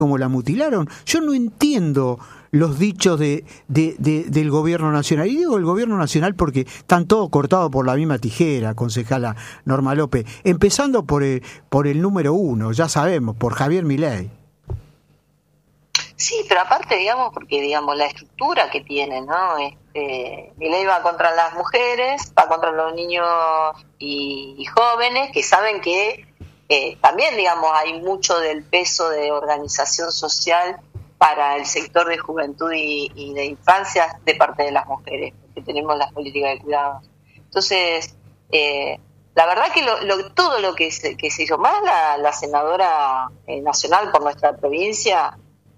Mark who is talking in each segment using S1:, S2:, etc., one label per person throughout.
S1: como la mutilaron. Yo no entiendo los dichos del gobierno nacional. Y digo el gobierno nacional porque están todos cortados por la misma tijera, concejala Norma López. Empezando por el número uno, ya sabemos, por Javier Milei.
S2: Sí, pero aparte, digamos, porque digamos la estructura que tiene, ¿no? Milei va contra las mujeres, va contra los niños y jóvenes que saben que también, digamos, hay mucho del peso de organización social para el sector de juventud y de infancia de parte de las mujeres, porque tenemos las políticas de cuidados. Entonces, la verdad que todo lo que se hizo, más la senadora nacional por nuestra provincia,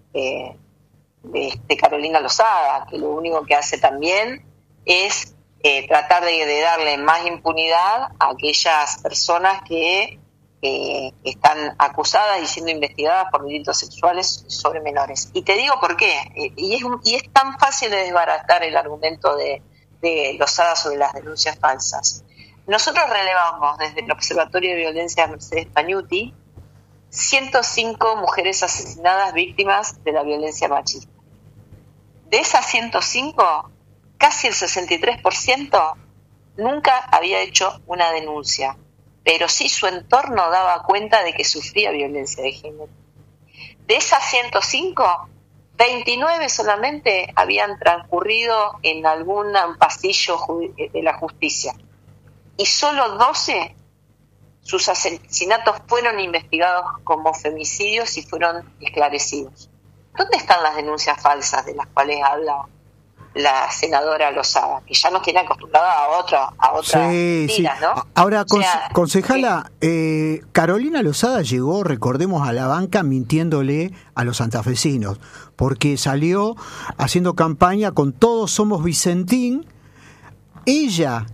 S2: Carolina Lozada, que lo único que hace también es tratar de darle más impunidad a aquellas personas que están acusadas y siendo investigadas por delitos sexuales sobre menores. Y te digo por qué. Y es tan fácil de desbaratar el argumento de Lozada sobre las denuncias falsas. Nosotros relevamos desde el Observatorio de Violencia Mercedes Pañuti 105 mujeres asesinadas víctimas de la violencia machista. De esas 105, casi el 63% nunca había hecho una denuncia, pero sí su entorno daba cuenta de que sufría violencia de género. De esas 105, 29 solamente habían transcurrido en algún pasillo de la justicia, y solo 12 sus asesinatos fueron investigados como femicidios y fueron esclarecidos. ¿Dónde están las denuncias falsas de las cuales habla la senadora Lozada, que ya nos tiene acostumbrados a otras mentiras, ¿no?
S1: Ahora, concejala, Carolina Lozada llegó, recordemos, a la banca mintiéndole a los santafesinos, porque salió haciendo campaña con Todos Somos Vicentín. Ella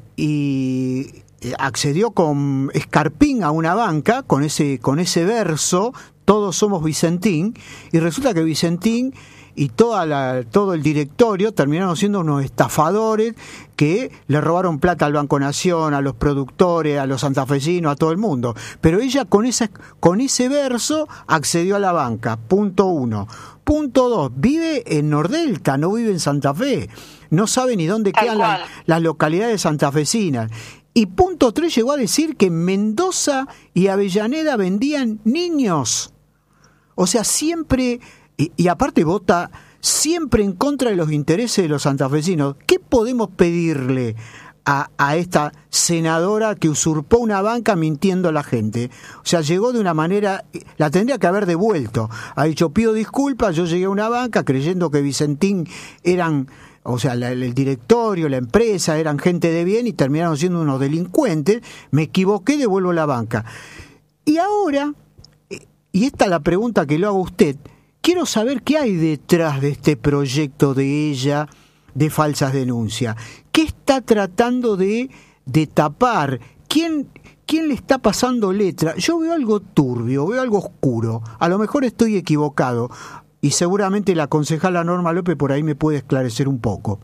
S1: accedió con Escarpín a una banca con ese verso, Todos Somos Vicentín, y resulta que Vicentín y todo el directorio terminaron siendo unos estafadores que le robaron plata al Banco Nación, a los productores, a los santafesinos, a todo el mundo. Pero ella con ese verso accedió a la banca, punto 1. Punto 2, vive en Nordelta, no vive en Santa Fe. No sabe ni dónde quedan las localidades santafesinas. Y punto 3, llegó a decir que en Mendoza y Avellaneda vendían niños. O sea, siempre... Y aparte vota siempre en contra de los intereses de los santafesinos. ¿Qué podemos pedirle a esta senadora que usurpó una banca mintiendo a la gente? O sea, llegó de una manera, la tendría que haber devuelto. Ha dicho, pido disculpas, yo llegué a una banca creyendo que Vicentín eran, o sea, el directorio, la empresa, eran gente de bien y terminaron siendo unos delincuentes. Me equivoqué, devuelvo la banca. Y ahora, y esta es la pregunta que le hago a usted, quiero saber qué hay detrás de este proyecto de ella de falsas denuncias. ¿Qué está tratando de tapar? ¿Quién le está pasando letra? Yo veo algo turbio, veo algo oscuro. A lo mejor estoy equivocado y seguramente la concejala Norma López por ahí me puede esclarecer un poco.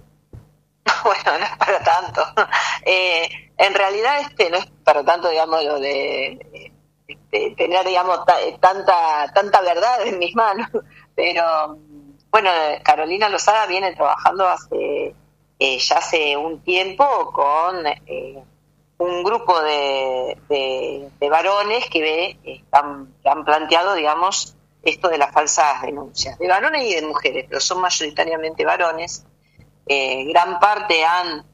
S2: Bueno, no es para tanto. En realidad no es para tanto, digamos, lo de tener, digamos, tanta verdad en mis manos, pero bueno, Carolina Lozada viene trabajando ya hace un tiempo con un grupo de varones que han planteado, digamos, esto de las falsas denuncias, de varones y de mujeres, pero son mayoritariamente varones. Gran parte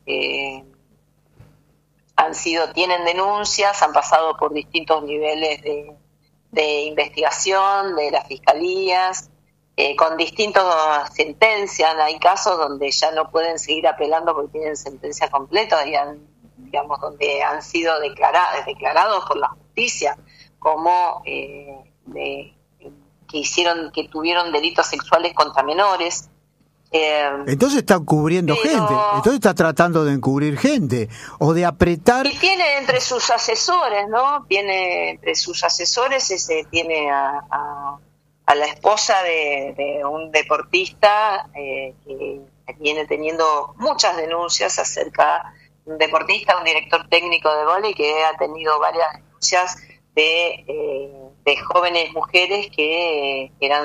S2: tienen denuncias, han pasado por distintos niveles de investigación de las fiscalías, con distintas sentencias. Hay casos donde ya no pueden seguir apelando porque tienen sentencia completa y donde han sido declarados por la justicia como que tuvieron delitos sexuales contra menores.
S1: Entonces está encubriendo gente, entonces está tratando de encubrir gente o de apretar.
S2: Y tiene entre sus asesores, ¿no? Tiene entre sus asesores tiene a la esposa de un deportista que viene teniendo muchas denuncias acerca de un deportista, un director técnico de vóley que ha tenido varias denuncias de jóvenes mujeres que eran